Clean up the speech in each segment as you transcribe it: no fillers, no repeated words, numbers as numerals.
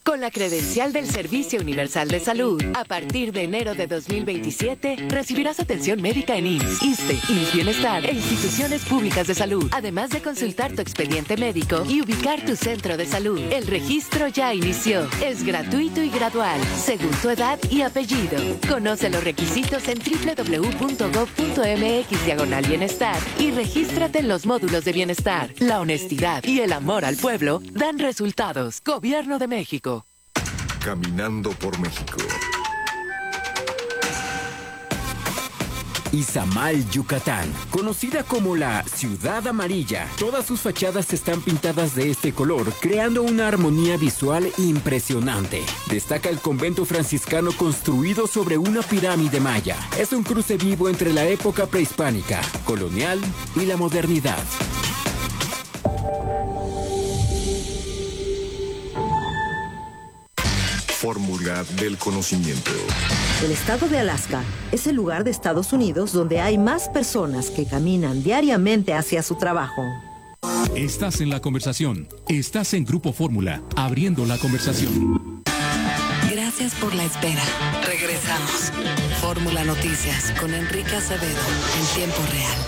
Con la credencial del Servicio Universal de Salud, a partir de enero de 2027, recibirás atención médica en IMSS, ISSSTE, IMSS Bienestar e instituciones públicas de salud, además de consultar tu expediente médico y ubicar tu centro de salud. El registro ya inició. Es gratuito y gradual, según tu edad y apellido. Conoce los requisitos en www.gov.mx/bienestar y regístrate en los módulos de bienestar. La honestidad y el amor al pueblo dan resultados. Gobierno de México. Caminando por México. Izamal, Yucatán, conocida como la Ciudad Amarilla. Todas sus fachadas están pintadas de este color, creando una armonía visual impresionante. Destaca el convento franciscano construido sobre una pirámide maya. Es un cruce vivo entre la época prehispánica, colonial y la modernidad. Fórmula del conocimiento. El estado de Alaska es el lugar de Estados Unidos donde hay más personas que caminan diariamente hacia su trabajo. Estás en la conversación. Estás en Grupo Fórmula, abriendo la conversación. Gracias por la espera. Regresamos. Fórmula Noticias con Enrique Acevedo en tiempo real.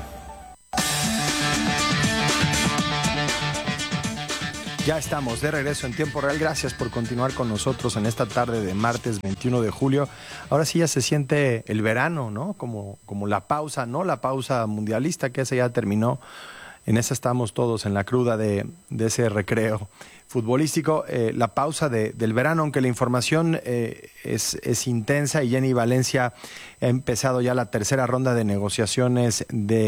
Ya estamos de regreso en tiempo real. Gracias por continuar con nosotros en esta tarde de martes 21 de julio. Ahora sí ya se siente el verano, ¿no? Como la pausa, ¿no? La pausa mundialista que esa ya terminó. En esa estamos todos, en la cruda de ese recreo futbolístico. La pausa del verano, aunque la información es intensa, y Jenny Valencia ha empezado ya la tercera ronda de negociaciones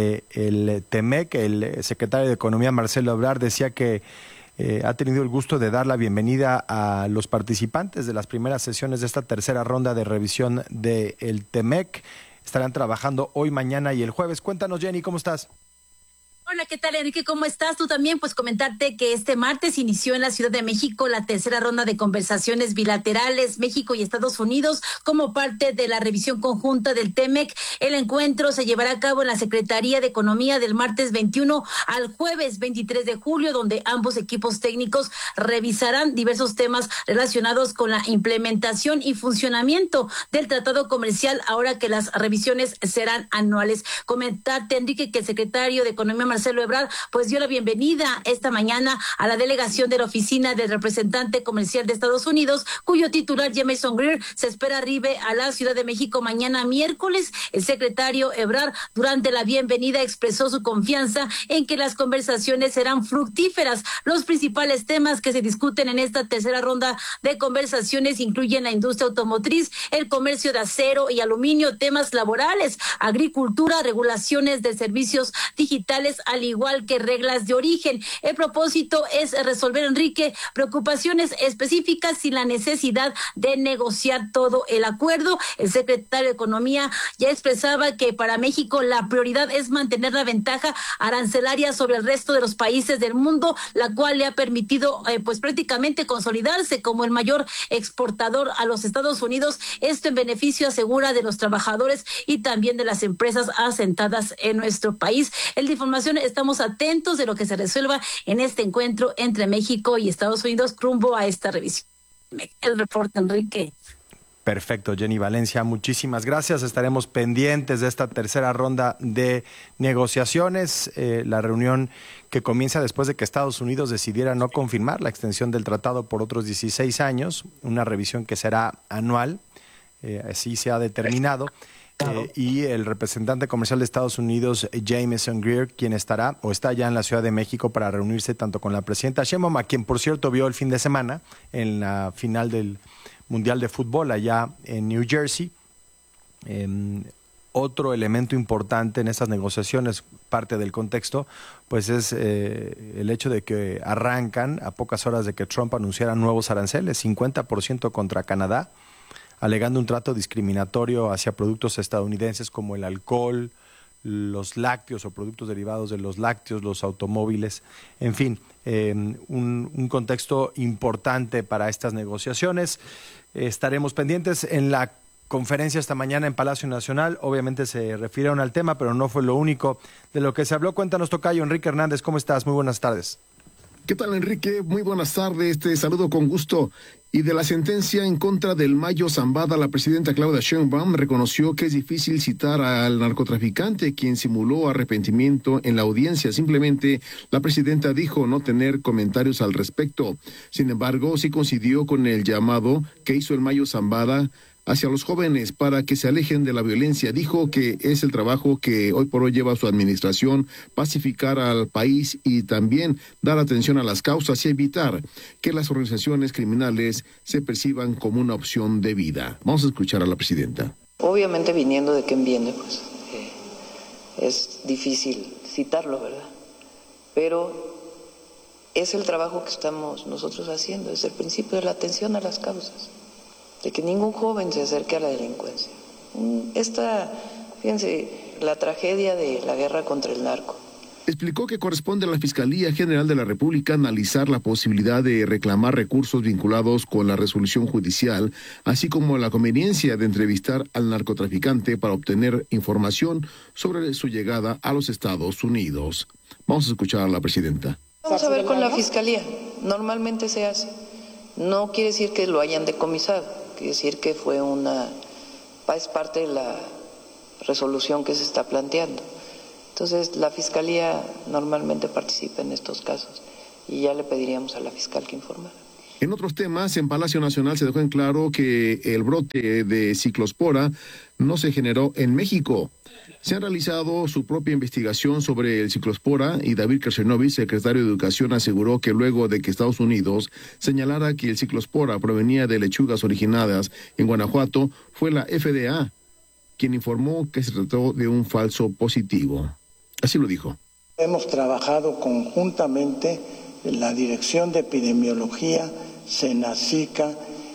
del TEMEC. El secretario de Economía, Marcelo Ebrard, decía que ha tenido el gusto de dar la bienvenida a los participantes de las primeras sesiones de esta tercera ronda de revisión del TEMEC. Estarán trabajando hoy, mañana y el jueves. Cuéntanos, Jenny, ¿cómo estás? Hola, ¿qué tal, Enrique? ¿Cómo estás? Tú también, pues comentarte que este martes inició en la Ciudad de México la tercera ronda de conversaciones bilaterales México y Estados Unidos como parte de la revisión conjunta del TEMEC. El encuentro se llevará a cabo en la Secretaría de Economía del martes 21 al jueves 23 de julio, donde ambos equipos técnicos revisarán diversos temas relacionados con la implementación y funcionamiento del tratado comercial, ahora que las revisiones serán anuales. Comentarte, Enrique, que el secretario de Economía, Marcelo Ebrard, pues dio la bienvenida esta mañana a la delegación de la oficina del representante comercial de Estados Unidos, cuyo titular, Jamieson Greer, se espera arribe a la Ciudad de México mañana miércoles. El secretario Ebrard, durante la bienvenida, expresó su confianza en que las conversaciones serán fructíferas. Los principales temas que se discuten en esta tercera ronda de conversaciones incluyen la industria automotriz, el comercio de acero y aluminio, temas laborales, agricultura, regulaciones de servicios digitales, al igual que reglas de origen. El propósito es resolver, Enrique, preocupaciones específicas sin la necesidad de negociar todo el acuerdo. El secretario de Economía ya expresaba que para México la prioridad es mantener la ventaja arancelaria sobre el resto de los países del mundo, la cual le ha permitido pues prácticamente consolidarse como el mayor exportador a los Estados Unidos. Esto en beneficio, asegura, de los trabajadores y también de las empresas asentadas en nuestro país. El de información, estamos atentos de lo que se resuelva en este encuentro entre México y Estados Unidos rumbo a esta revisión. El reporte, Enrique. Perfecto, Jenny Valencia, muchísimas gracias. Estaremos pendientes de esta tercera ronda de negociaciones, la reunión que comienza después de que Estados Unidos decidiera no confirmar la extensión del tratado por otros 16 años, una revisión que será anual, así se ha determinado. Y el representante comercial de Estados Unidos, Jamieson Greer, quien está ya en la Ciudad de México para reunirse tanto con la presidenta Sheinbaum, a quien por cierto vio el fin de semana en la final del Mundial de Fútbol allá en New Jersey. Otro elemento importante en estas negociaciones, parte del contexto, pues es el hecho de que arrancan a pocas horas de que Trump anunciara nuevos aranceles, 50% contra Canadá, alegando un trato discriminatorio hacia productos estadounidenses como el alcohol, los lácteos o productos derivados de los lácteos, los automóviles, en fin, un contexto importante para estas negociaciones. Estaremos pendientes en la conferencia esta mañana en Palacio Nacional. Obviamente se refirieron al tema, pero no fue lo único de lo que se habló. Cuéntanos, tocayo Enrique Hernández, ¿cómo estás? Muy buenas tardes. ¿Qué tal, Enrique? Muy buenas tardes, te saludo con gusto. Y de la sentencia en contra del Mayo Zambada, la presidenta Claudia Sheinbaum reconoció que es difícil citar al narcotraficante quien simuló arrepentimiento en la audiencia. Simplemente la presidenta dijo no tener comentarios al respecto. Sin embargo, sí coincidió con el llamado que hizo el Mayo Zambada hacia los jóvenes para que se alejen de la violencia. Dijo que es el trabajo que hoy por hoy lleva su administración, pacificar al país y también dar atención a las causas y evitar que las organizaciones criminales se perciban como una opción de vida. Vamos a escuchar a la presidenta. Obviamente viniendo de quien viene, pues es difícil citarlo, ¿verdad? Pero es el trabajo que estamos nosotros haciendo desde el principio, de la atención a las causas, de que ningún joven se acerque a la delincuencia. Fíjense, la tragedia de la guerra contra el narco. Explicó que corresponde a la Fiscalía General de la República analizar la posibilidad de reclamar recursos vinculados con la resolución judicial, así como la conveniencia de entrevistar al narcotraficante para obtener información sobre su llegada a los Estados Unidos. Vamos a escuchar a la presidenta. Vamos a ver con la Fiscalía. Normalmente se hace. No quiere decir que lo hayan decomisado. Quiere decir que es parte de la resolución que se está planteando. Entonces, la Fiscalía normalmente participa en estos casos y ya le pediríamos a la fiscal que informara. En otros temas, en Palacio Nacional se dejó en claro que el brote de ciclospora no se generó en México. Se ha realizado su propia investigación sobre el ciclospora y David Kersenovich, secretario de Educación, aseguró que luego de que Estados Unidos señalara que el ciclospora provenía de lechugas originadas en Guanajuato, fue la FDA quien informó que se trató de un falso positivo. Así lo dijo. Hemos trabajado conjuntamente en la Dirección de Epidemiología, Senacica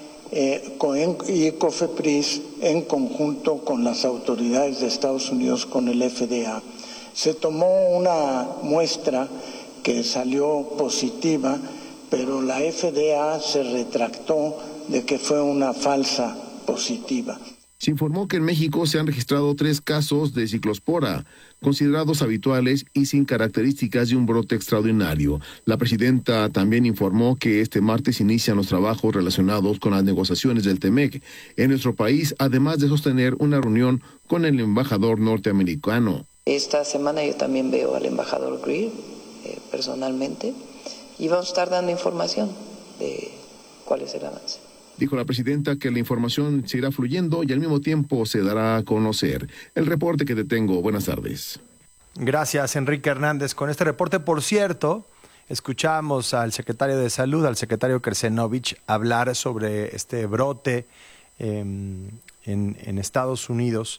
y COFEPRIS en conjunto con las autoridades de Estados Unidos, con el FDA. Se tomó una muestra que salió positiva, pero la FDA se retractó de que fue una falsa positiva. Se informó que en México se han registrado 3 casos de ciclospora, considerados habituales y sin características de un brote extraordinario. La presidenta también informó que este martes inician los trabajos relacionados con las negociaciones del TEMEC en nuestro país, además de sostener una reunión con el embajador norteamericano. Esta semana yo también veo al embajador Greer personalmente y vamos a estar dando información de cuál es el avance. Dijo la presidenta que la información se irá fluyendo y al mismo tiempo se dará a conocer. El reporte que te tengo. Buenas tardes. Gracias, Enrique Hernández. Con este reporte, por cierto, escuchamos al secretario de Salud, al secretario Kersenovich, hablar sobre este brote en Estados Unidos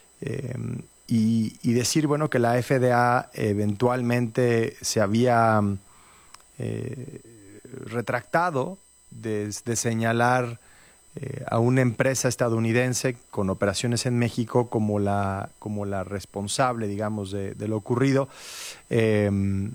y decir, bueno, que la FDA eventualmente se había retractado de señalar a una empresa estadounidense con operaciones en México como la responsable, digamos, de lo ocurrido. Es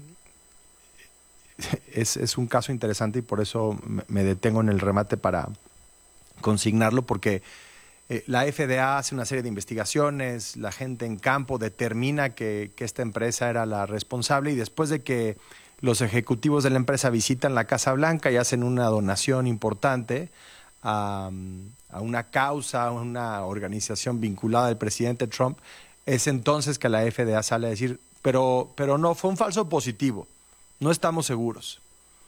un caso interesante y por eso me detengo en el remate para consignarlo, porque la FDA hace una serie de investigaciones, la gente en campo determina que esta empresa era la responsable y después de que los ejecutivos de la empresa visitan la Casa Blanca y hacen una donación importante a una causa, a una organización vinculada al presidente Trump, es entonces que la FDA sale a decir, pero no, fue un falso positivo, no estamos seguros.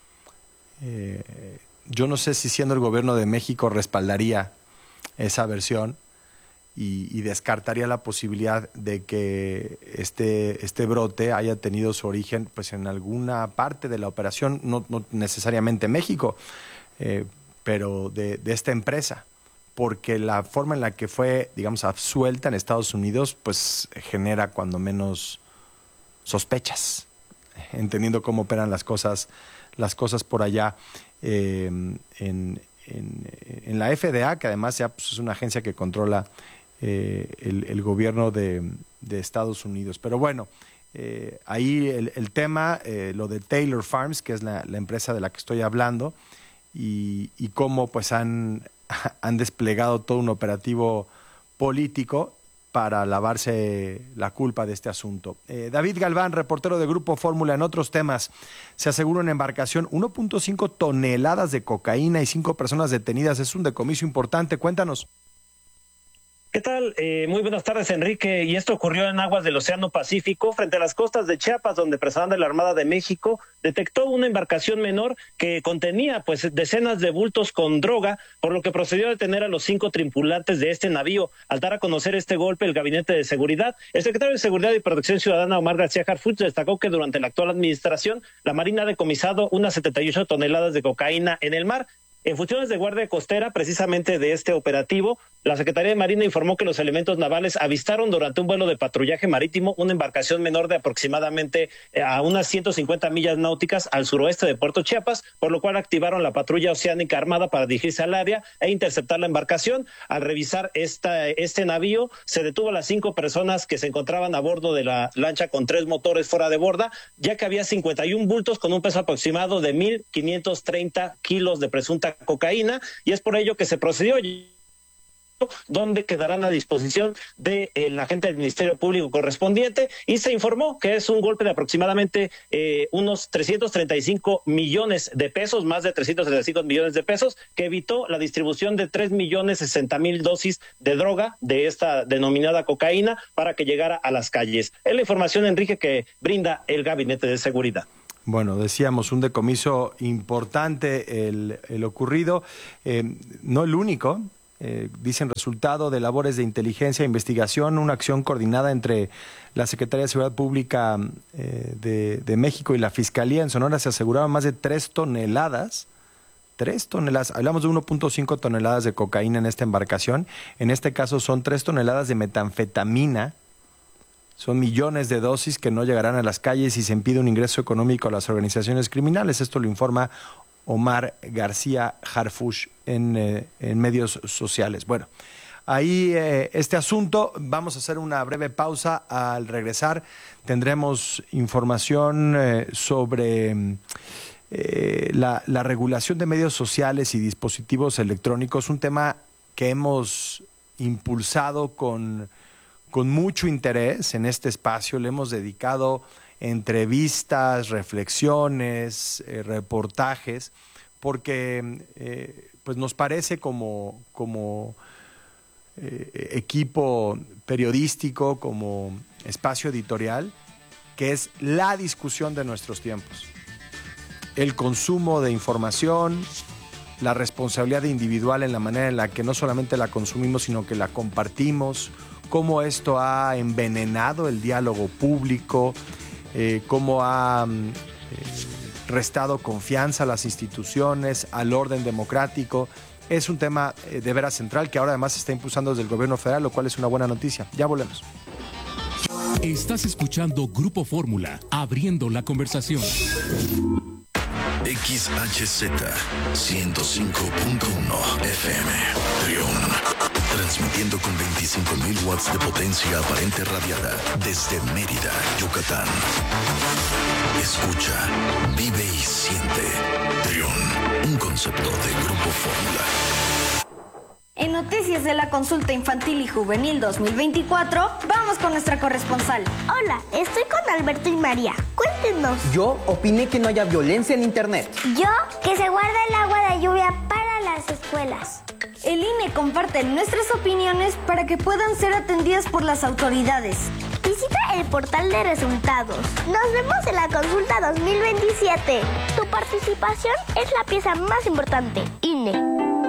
Yo no sé si siendo el gobierno de México respaldaría esa versión y descartaría la posibilidad de que este brote haya tenido su origen pues en alguna parte de la operación, no necesariamente México, pero de esta empresa, porque la forma en la que fue, digamos, absuelta en Estados Unidos, pues genera cuando menos sospechas, entendiendo cómo operan las cosas por allá en la FDA, que además ya pues, es una agencia que controla el gobierno de Estados Unidos. Pero bueno, ahí el tema, lo de Taylor Farms, que es la empresa de la que estoy hablando, y cómo pues han desplegado todo un operativo político para lavarse la culpa de este asunto. David Galván, reportero de Grupo Fórmula. En otros temas, se asegura en embarcación 1.5 toneladas de cocaína y 5 personas detenidas. Es un decomiso importante. Cuéntanos. ¿Qué tal? Muy buenas tardes, Enrique. Y esto ocurrió en aguas del Océano Pacífico, frente a las costas de Chiapas, donde personal de la Armada de México detectó una embarcación menor que contenía pues decenas de bultos con droga, por lo que procedió a detener a los 5 tripulantes de este navío. Al dar a conocer este golpe, el Gabinete de Seguridad, el secretario de Seguridad y Protección Ciudadana, Omar García Harfuch, destacó que durante la actual administración, la Marina ha decomisado unas 78 toneladas de cocaína en el mar. En funciones de guardia costera, precisamente de este operativo, la Secretaría de Marina informó que los elementos navales avistaron durante un vuelo de patrullaje marítimo una embarcación menor de aproximadamente a unas 150 millas náuticas al suroeste de Puerto Chiapas, por lo cual activaron la patrulla oceánica armada para dirigirse al área e interceptar la embarcación. Al revisar este navío, se detuvo a las 5 personas que se encontraban a bordo de la lancha con 3 motores fuera de borda, ya que había 51 bultos con un peso aproximado de 1.530 kilos de presunta cocaína, y es por ello que se procedió, donde quedarán a disposición del agente del Ministerio Público correspondiente, y se informó que es un golpe de aproximadamente unos 335 millones de pesos, más de 335 millones de pesos, que evitó la distribución de 3.060.000 dosis de droga de esta denominada cocaína para que llegara a las calles. Es la información, Enrique, que brinda el Gabinete de Seguridad. Bueno, decíamos, un decomiso importante el ocurrido, no el único, dicen resultado de labores de inteligencia e investigación, una acción coordinada entre la Secretaría de Seguridad Pública de México y la Fiscalía. En Sonora se aseguraron más de 3 toneladas, hablamos de 1.5 toneladas de cocaína en esta embarcación, en este caso son 3 toneladas de metanfetamina. Son millones de dosis que no llegarán a las calles y se impide un ingreso económico a las organizaciones criminales. Esto lo informa Omar García Harfuch en medios sociales. Bueno, ahí este asunto. Vamos a hacer una breve pausa. Al regresar tendremos información sobre la regulación de medios sociales y dispositivos electrónicos, un tema que hemos impulsado con mucho interés en este espacio. Le hemos dedicado entrevistas, reflexiones, reportajes, porque pues nos parece como equipo periodístico, como espacio editorial, que es la discusión de nuestros tiempos. El consumo de información, la responsabilidad individual en la manera en la que no solamente la consumimos, sino que la compartimos, cómo esto ha envenenado el diálogo público, cómo ha restado confianza a las instituciones, al orden democrático. Es un tema de veras central que ahora además se está impulsando desde el gobierno federal, lo cual es una buena noticia. Ya volvemos. Estás escuchando Grupo Fórmula, abriendo la conversación. XHZ 105.1 FM Trión, transmitiendo con 25.000 watts de potencia aparente radiada desde Mérida, Yucatán. Escucha, vive y siente Trión, un concepto de Grupo Fórmula. En noticias de la consulta infantil y juvenil 2024, vamos con nuestra corresponsal. Hola, estoy con Alberto y María. Cuéntenos. Yo opiné que no haya violencia en internet. Yo, que se guarda el agua de lluvia para las escuelas. El INE comparte nuestras opiniones para que puedan ser atendidas por las autoridades. Visita el portal de resultados. Nos vemos en la consulta 2027. Tu participación es la pieza más importante. INE.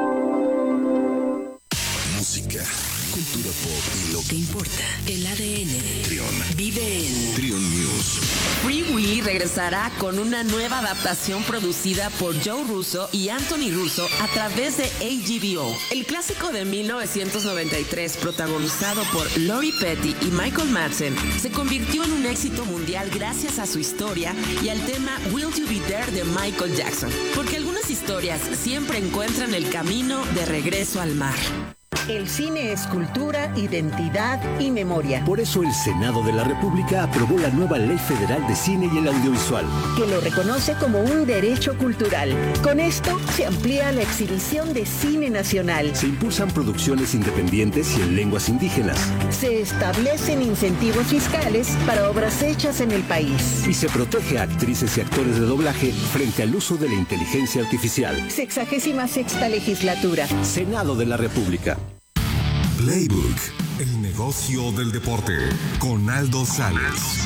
Música, cultura pop y lo que importa, el ADN. Trión. Vive en Trión News. Free Willy regresará con una nueva adaptación producida por Joe Russo y Anthony Russo a través de HBO. El clásico de 1993, protagonizado por Lori Petty y Michael Madsen, se convirtió en un éxito mundial gracias a su historia y al tema Will You Be There de Michael Jackson. Porque algunas historias siempre encuentran el camino de regreso al mar. El cine es cultura, identidad y memoria. Por eso el Senado de la República aprobó la nueva Ley Federal de Cine y el Audiovisual, que lo reconoce como un derecho cultural. Con esto se amplía la exhibición de cine nacional. Se impulsan producciones independientes y en lenguas indígenas. Se establecen incentivos fiscales para obras hechas en el país. Y se protege a actrices y actores de doblaje frente al uso de la inteligencia artificial. 66ª legislatura. Senado de la República. Playbook, el negocio del deporte, con Aldo Sales.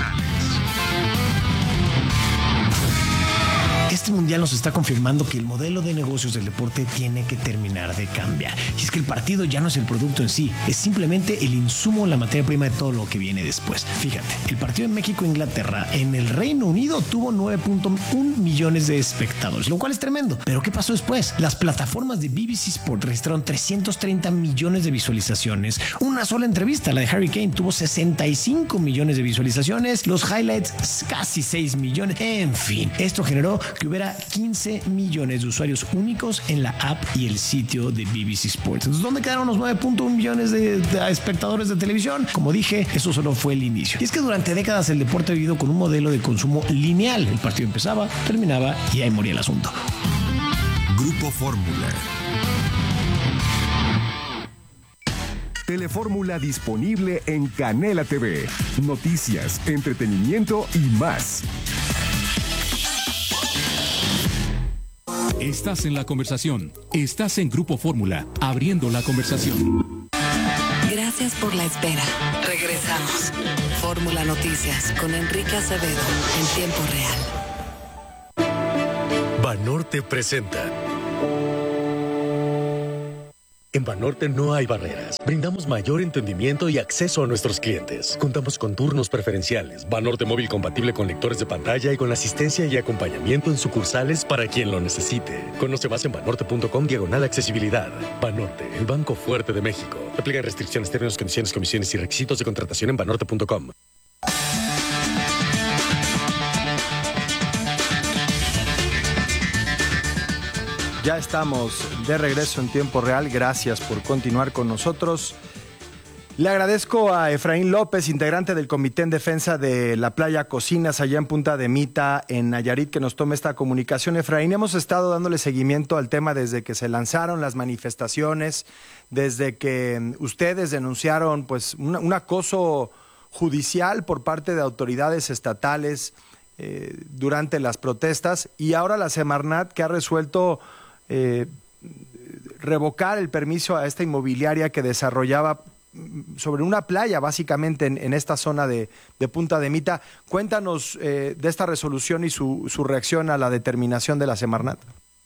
Este mundial nos está confirmando que el modelo de negocios del deporte tiene que terminar de cambiar. Y es que el partido ya no es el producto en sí, es simplemente el insumo, la materia prima de todo lo que viene después. Fíjate, el partido en México-Inglaterra en el Reino Unido tuvo 9.1 millones de espectadores, lo cual es tremendo. Pero ¿qué pasó después? Las plataformas de BBC Sport registraron 330 millones de visualizaciones. Una sola entrevista, la de Harry Kane, tuvo 65 millones de visualizaciones. Los highlights, casi 6 millones. En fin, esto generó que hubiera 15 millones de usuarios únicos en la app y el sitio de BBC Sports. Entonces, ¿dónde quedaron los 9.1 millones de espectadores de televisión? Como dije, eso solo fue el inicio. Y es que durante décadas el deporte ha vivido con un modelo de consumo lineal. El partido empezaba, terminaba y ahí moría el asunto. Grupo Fórmula. Telefórmula disponible en Canela TV. Noticias, entretenimiento y más. Estás en la conversación. Estás en Grupo Fórmula, abriendo la conversación. Gracias por la espera. Regresamos. Fórmula Noticias con Enrique Acevedo en tiempo real. Banorte presenta. En Banorte no hay barreras. Brindamos mayor entendimiento y acceso a nuestros clientes. Contamos con turnos preferenciales, Banorte móvil compatible con lectores de pantalla y con asistencia y acompañamiento en sucursales para quien lo necesite. Conoce más en banorte.com/accesibilidad. Banorte, el banco fuerte de México. Aplican restricciones, términos, condiciones, comisiones y requisitos de contratación en banorte.com. Ya estamos de regreso en tiempo real. Gracias por continuar con nosotros. Le agradezco a Efraín López, integrante del Comité en Defensa de la Playa Cocinas, allá en Punta de Mita, en Nayarit, que nos tome esta comunicación. Efraín, hemos estado dándole seguimiento al tema desde que se lanzaron las manifestaciones, desde que ustedes denunciaron pues un acoso judicial por parte de autoridades estatales durante las protestas, y ahora la Semarnat, que ha resuelto revocar el permiso a esta inmobiliaria que desarrollaba sobre una playa, básicamente en esta zona de Punta de Mita. Cuéntanos de esta resolución y su reacción a la determinación de la Semarnat.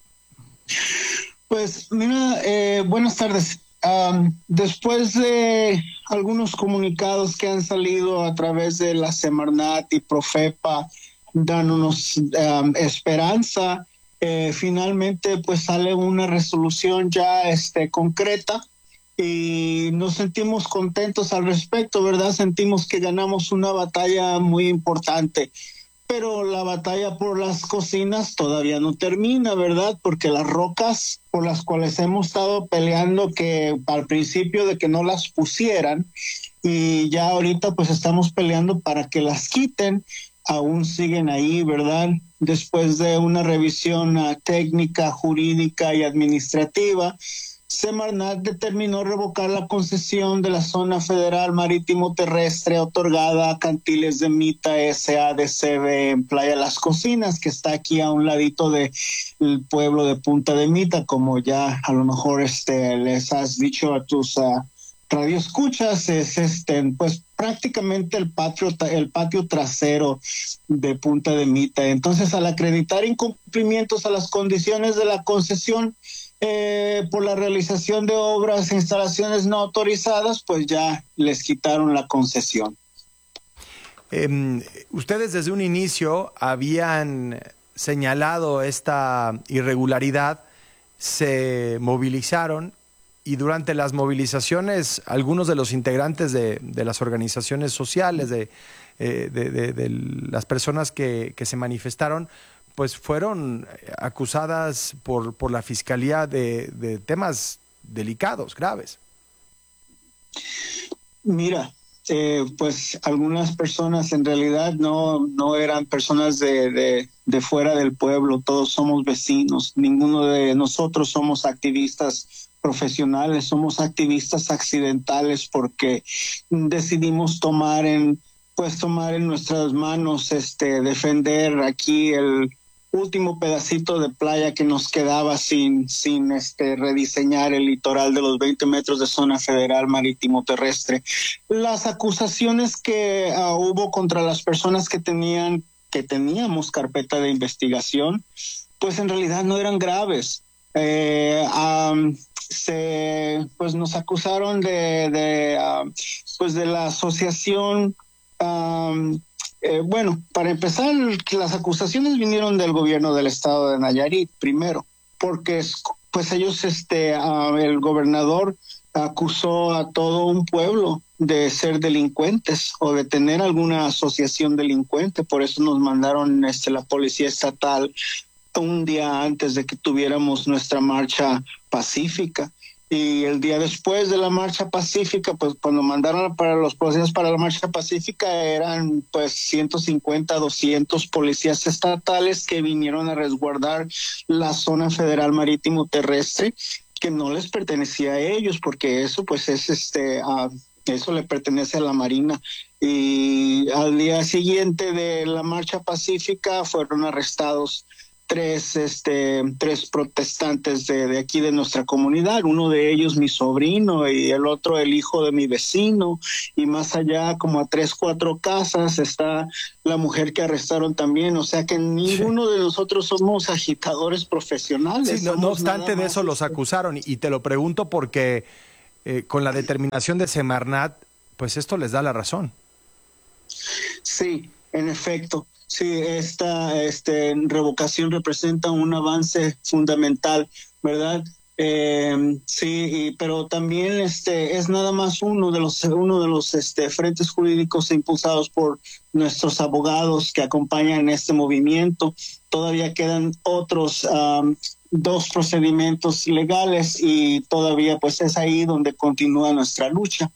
Pues mira, buenas tardes. Después de algunos comunicados que han salido a través de la Semarnat y Profepa dándonos esperanza, finalmente pues sale una resolución ya concreta y nos sentimos contentos al respecto, ¿verdad? Sentimos que ganamos una batalla muy importante, pero la batalla por las cocinas todavía no termina, ¿verdad? Porque las rocas por las cuales hemos estado peleando, que al principio de que no las pusieran, y ya ahorita pues estamos peleando para que las quiten, aún siguen ahí, ¿verdad? Después de una revisión técnica, jurídica y administrativa, Semarnat determinó revocar la concesión de la zona federal marítimo terrestre otorgada a Cantiles de Mita SADCB en Playa Las Cocinas, que está aquí a un ladito del pueblo de Punta de Mita, como ya a lo mejor les has dicho a tus radioescuchas, es pues prácticamente el patio trasero de Punta de Mita. Entonces, al acreditar incumplimientos a las condiciones de la concesión por la realización de obras e instalaciones no autorizadas, pues ya les quitaron la concesión. Ustedes desde un inicio habían señalado esta irregularidad, se movilizaron, y durante las movilizaciones algunos de los integrantes de las organizaciones sociales, de las personas que se manifestaron, pues fueron acusadas por la Fiscalía de temas delicados, graves. Mira, pues algunas personas en realidad no eran personas de fuera del pueblo, todos somos vecinos, ninguno de nosotros somos activistas profesionales, somos activistas accidentales porque decidimos tomar en nuestras manos defender aquí el último pedacito de playa que nos quedaba sin rediseñar el litoral de los 20 metros de zona federal marítimo terrestre. Las acusaciones que hubo contra las personas que teníamos carpeta de investigación, pues en realidad no eran graves. Nos acusaron de la asociación. Para empezar, las acusaciones vinieron del gobierno del estado de Nayarit primero, porque pues ellos, el gobernador acusó a todo un pueblo de ser delincuentes o de tener alguna asociación delincuente. Por eso nos mandaron la policía estatal un día antes de que tuviéramos nuestra marcha pacífica. Y el día después de la marcha pacífica, pues cuando mandaron para los policías para la marcha pacífica, eran pues 150, 200 policías estatales que vinieron a resguardar la zona federal marítimo terrestre, que no les pertenecía a ellos, porque eso pues eso le pertenece a la Marina. Y al día siguiente de la marcha pacífica fueron arrestados tres protestantes de aquí de nuestra comunidad, uno de ellos mi sobrino y el otro el hijo de mi vecino, y más allá como a 3-4 casas está la mujer que arrestaron también. O sea que ninguno de nosotros somos agitadores profesionales. Sí, no obstante de eso los acusaron, y te lo pregunto porque con la determinación de Semarnat, pues esto les da la razón. Sí, en efecto. Sí, esta revocación representa un avance fundamental, ¿verdad? Pero también es nada más uno de los frentes jurídicos impulsados por nuestros abogados que acompañan este movimiento. Todavía quedan otros 2 procedimientos legales y todavía pues es ahí donde continúa nuestra lucha.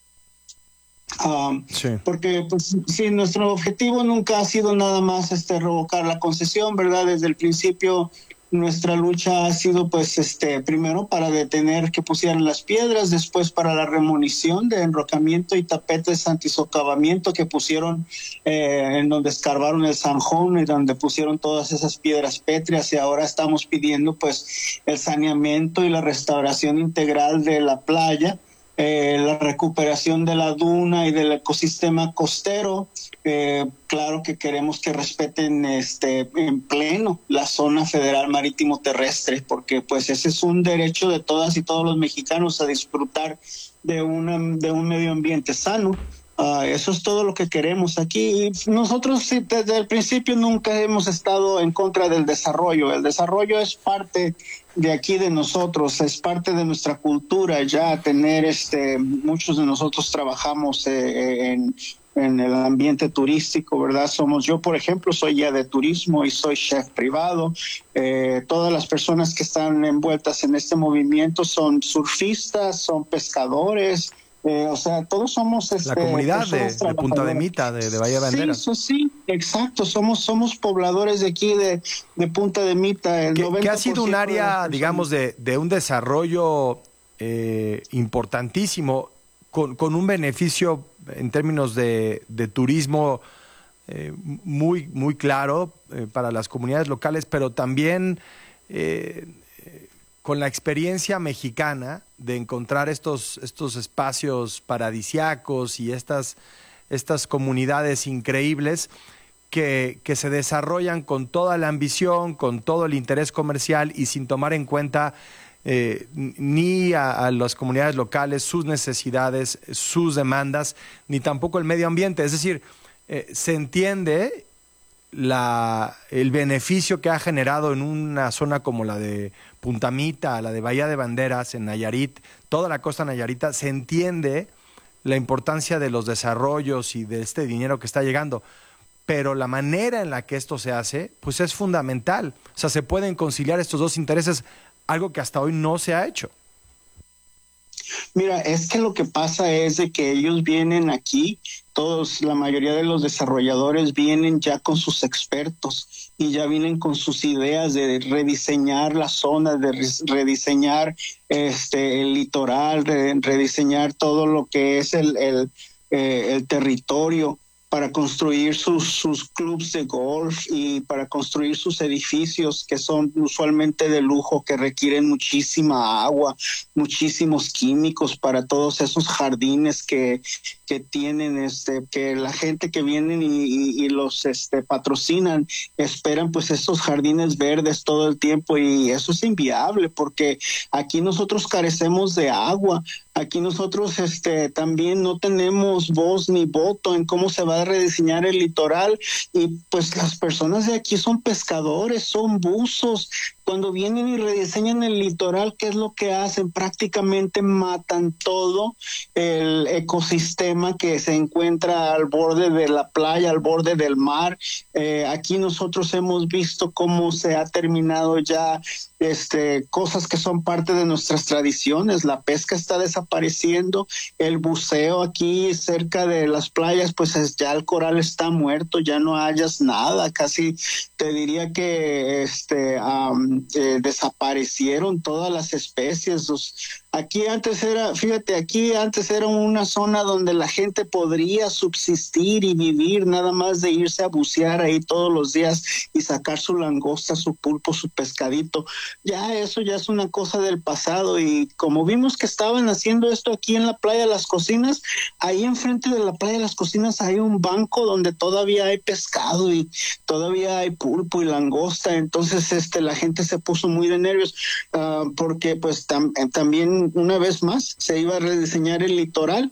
Porque pues sí, nuestro objetivo nunca ha sido nada más revocar la concesión, ¿verdad? Desde el principio nuestra lucha ha sido pues primero para detener que pusieran las piedras, después para la remunición de enrocamiento y tapetes antisocavamiento que pusieron en donde escarbaron el zanjón y donde pusieron todas esas piedras pétreas, y ahora estamos pidiendo pues el saneamiento y la restauración integral de la playa, la recuperación de la duna y del ecosistema costero. Claro que queremos que respeten en pleno la zona federal marítimo terrestre, porque pues ese es un derecho de todas y todos los mexicanos a disfrutar de un medio ambiente sano. Eso es todo lo que queremos aquí. Y nosotros desde el principio nunca hemos estado en contra del desarrollo. El desarrollo es parte de aquí de nosotros, es parte de nuestra cultura. Ya tener muchos de nosotros trabajamos en el ambiente turístico, ¿verdad? Yo, por ejemplo, soy guía de turismo y soy chef privado. Todas las personas que están envueltas en este movimiento son surfistas, son pescadores. O sea, todos somos la comunidad de Punta de Mita, de Bahía de Banderas. Sí, exacto. Somos pobladores de aquí de Punta de Mita. Que ha sido un área, digamos, de un desarrollo importantísimo, con un beneficio en términos de turismo muy, muy claro para las comunidades locales, pero también con la experiencia mexicana de encontrar estos espacios paradisiacos y estas comunidades increíbles que se desarrollan con toda la ambición, con todo el interés comercial y sin tomar en cuenta ni a las comunidades locales, sus necesidades, sus demandas, ni tampoco el medio ambiente. Es decir, se entiende el beneficio que ha generado en una zona como la de Punta Mita, la de Bahía de Banderas, en Nayarit, toda la costa nayarita. Se entiende la importancia de los desarrollos y de este dinero que está llegando, pero la manera en la que esto se hace, pues es fundamental. O sea, se pueden conciliar estos dos intereses, algo que hasta hoy no se ha hecho. Mira, es que lo que pasa es de que ellos vienen aquí, la mayoría de los desarrolladores vienen ya con sus expertos y ya vienen con sus ideas de rediseñar las zonas, de rediseñar el litoral, rediseñar todo lo que es el territorio, para construir sus clubs de golf y para construir sus edificios que son usualmente de lujo, que requieren muchísima agua, muchísimos químicos para todos esos jardines que tienen, que la gente que vienen y los patrocinan, esperan pues estos jardines verdes todo el tiempo, y eso es inviable porque aquí nosotros carecemos de agua. Aquí nosotros también no tenemos voz ni voto en cómo se va a rediseñar el litoral, y pues las personas de aquí son pescadores, son buzos. Cuando vienen y rediseñan el litoral, ¿qué es lo que hacen? Prácticamente matan todo el ecosistema que se encuentra al borde de la playa, al borde del mar. Aquí nosotros hemos visto cómo se ha terminado ya cosas que son parte de nuestras tradiciones. La pesca está desapareciendo, el buceo aquí cerca de las playas, pues ya el coral está muerto, ya no hayas nada, casi te diría que desaparecieron todas las especies. Aquí antes era una zona donde la gente podría subsistir y vivir nada más de irse a bucear ahí todos los días y sacar su langosta, su pulpo, su pescadito. Ya eso ya es una cosa del pasado, y como vimos que estaban haciendo esto aquí en la playa de Las Cocinas, ahí enfrente de la playa de Las Cocinas hay un banco donde todavía hay pescado y todavía hay pulpo y langosta. Entonces la gente se puso muy de nervios porque pues también una vez más se iba a rediseñar el litoral,